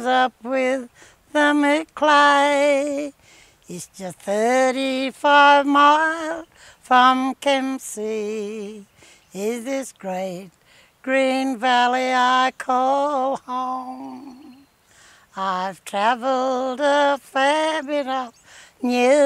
comes up with the McClay. It's just 35 miles from Kempsey. Is this great green valley I call home? I've traveled a fair bit of New